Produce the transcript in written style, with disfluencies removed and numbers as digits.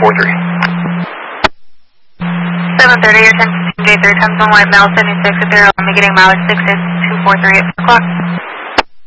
730, your 1015 J3, times 1 white, mile 76 at 0, I'm getting mileage 6 is 243 at 4 o'clock.